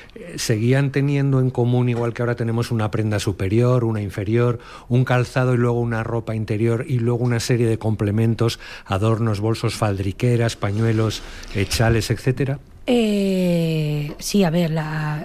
¿seguían teniendo en común, igual que ahora tenemos una prenda superior, una inferior, un calzado y luego una ropa interior y luego una serie de complementos, adornos, bolsos, faldriqueras, pañuelos, chales, etcétera? Sí, a ver,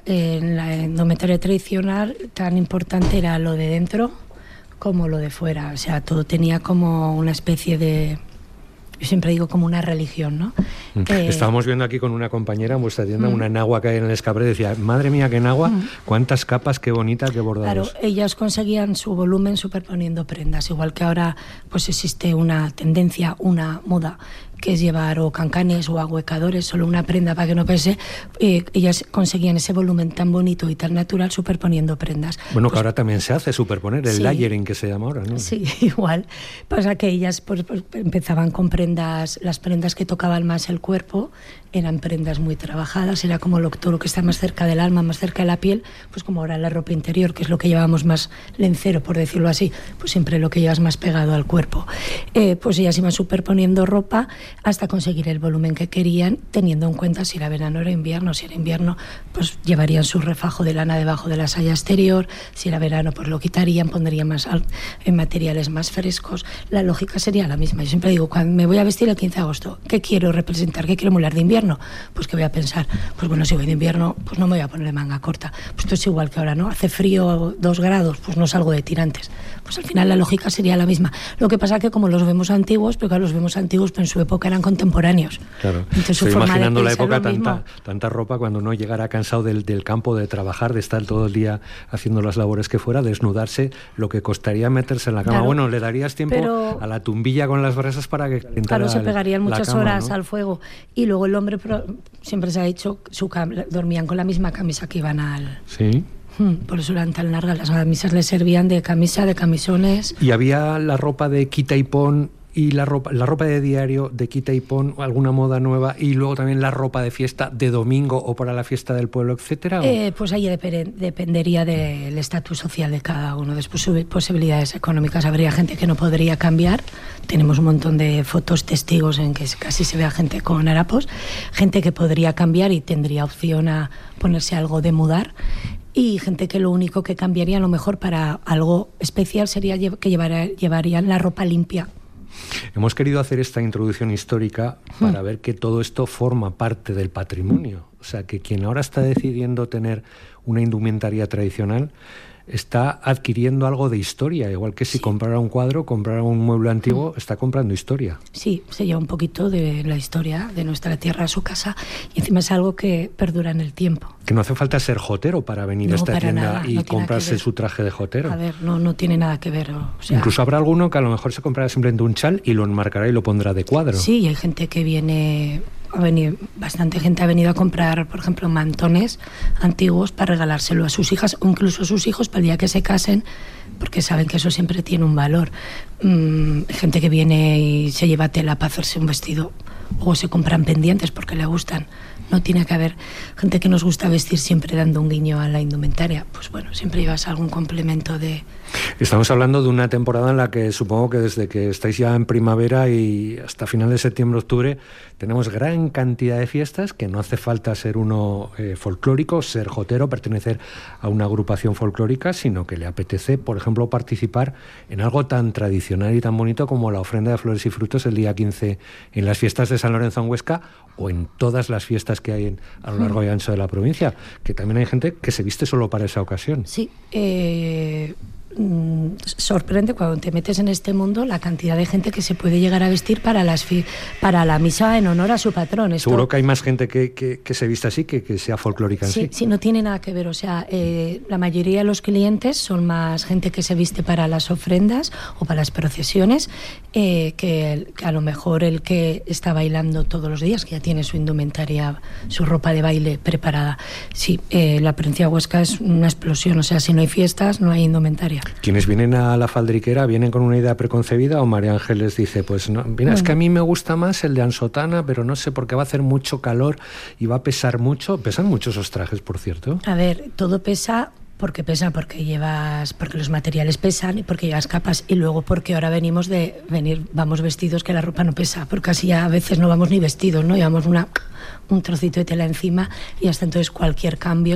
en la indumentaria tradicional tan importante era lo de dentro como lo de fuera, o sea, todo tenía como una especie de... Yo siempre digo como una religión, ¿no? Estábamos viendo aquí con una compañera en vuestra tienda una enagua que hay en el Escabré, decía, madre mía, qué enagua, cuántas capas, qué bonita, qué bordados. Claro, ellas conseguían su volumen superponiendo prendas, igual que ahora pues existe una tendencia, una moda, que es llevar o cancanes o ahuecadores, solo una prenda para que no pese. Ellas conseguían ese volumen tan bonito y tan natural superponiendo prendas. Bueno, que ahora también se hace superponer, el layering que se llama ahora, ¿no? Sí, igual. Pasa que ellas pues empezaban con prendas, las prendas que tocaban más el cuerpo eran prendas muy trabajadas, era como todo lo que está más cerca del alma, más cerca de la piel, pues como ahora la ropa interior, que es lo que llevábamos más lencero, por decirlo así, pues siempre lo que llevas más pegado al cuerpo. Pues ellas iban superponiendo ropa hasta conseguir el volumen que querían, teniendo en cuenta si era verano o era invierno. Si era invierno, pues llevarían su refajo de lana debajo de la saya exterior. Si era verano, pues lo quitarían, pondrían en materiales más frescos. La lógica sería la misma. Yo siempre digo, cuando me voy a vestir el 15 de agosto, ¿qué quiero representar? ¿Qué quiero emular de invierno? Pues que voy a pensar, pues bueno, si voy de invierno, pues no me voy a poner de manga corta. Pues esto es igual que ahora, ¿no? Hace frío 2 grados, pues no salgo de tirantes. Pues al final la lógica sería la misma. Lo que pasa que como los vemos antiguos, pero claro, los vemos antiguos, pero en su época eran contemporáneos. Claro. Entonces, estoy imaginando la época, tanta ropa, cuando uno llegara cansado del campo, de trabajar, de estar todo el día haciendo las labores que fuera, desnudarse, lo que costaría meterse en la cama. Claro, bueno, le darías tiempo a la tumbilla con las brasas para que calentara. Claro, se pegarían muchas cama, horas, ¿no? Al fuego. Y luego el hombre, siempre se ha dicho, dormían con la misma camisa que iban al... Sí. Por eso eran tan largas, las camisas les servían de camisa, de camisones. Y había la ropa de quita y pon, y la ropa de diario, de quita y pon, alguna moda nueva, y luego también la ropa de fiesta de domingo o para la fiesta del pueblo, etcétera. Pues ahí dependería del estatus social de cada uno, de sus posibilidades económicas. Habría gente que no podría cambiar. Tenemos un montón de fotos, testigos en que casi se ve a gente con harapos, gente que podría cambiar y tendría opción a ponerse algo de mudar. Y gente que lo único que cambiaría a lo mejor para algo especial sería que llevarían la ropa limpia. Hemos querido hacer esta introducción histórica para ver que todo esto forma parte del patrimonio. O sea, que quien ahora está decidiendo tener una indumentaria tradicional está adquiriendo algo de historia, igual que si comprara un cuadro, comprara un mueble antiguo, está comprando historia. Sí, se lleva un poquito de la historia de nuestra tierra a su casa y encima es algo que perdura en el tiempo. Que no hace falta ser jotero para venir a esta tienda y comprarse su traje de jotero. A ver, no tiene nada que ver. O sea, incluso habrá alguno que a lo mejor se comprará simplemente un chal y lo enmarcará y lo pondrá de cuadro. Sí, y hay gente que viene... bastante gente ha venido a comprar, por ejemplo, mantones antiguos para regalárselo a sus hijas o incluso a sus hijos para el día que se casen, porque saben que eso siempre tiene un valor. Gente que viene y se lleva tela para hacerse un vestido o se compran pendientes porque le gustan. No tiene que haber gente que nos gusta vestir siempre dando un guiño a la indumentaria. Pues bueno, siempre llevas algún complemento de... Estamos hablando de una temporada en la que supongo que desde que estáis ya en primavera y hasta final de septiembre, octubre, tenemos gran cantidad de fiestas, que no hace falta ser uno folclórico, ser jotero, pertenecer a una agrupación folclórica, sino que le apetece, por ejemplo, participar en algo tan tradicional y tan bonito como la ofrenda de flores y frutos el día 15 en las fiestas de San Lorenzo en Huesca o en todas las fiestas que hay a lo largo y ancho de la provincia, que también hay gente que se viste solo para esa ocasión. Sí, sorprende cuando te metes en este mundo la cantidad de gente que se puede llegar a vestir para la misa en honor a su patrón. Seguro que hay más gente que se viste así que sea folclórica en sí. Sí, no tiene nada que ver. O sea, la mayoría de los clientes son más gente que se viste para las ofrendas o para las procesiones que a lo mejor el que está bailando todos los días, que ya tiene su indumentaria, su ropa de baile preparada. Sí, la provincia de Huesca es una explosión. O sea, si no hay fiestas, no hay indumentaria. Quienes vienen a la faldriquera, ¿vienen con una idea preconcebida o María Ángeles dice, pues no, mira, es que a mí me gusta más el de ansotana, pero no sé, porque va a hacer mucho calor y va a pesar mucho? ¿Pesan mucho esos trajes, por cierto? A ver, todo pesa porque los materiales pesan y porque llevas capas, y luego porque ahora vamos vestidos que la ropa no pesa, porque así a veces no vamos ni vestidos, ¿no? Llevamos un trocito de tela encima y hasta entonces cualquier cambio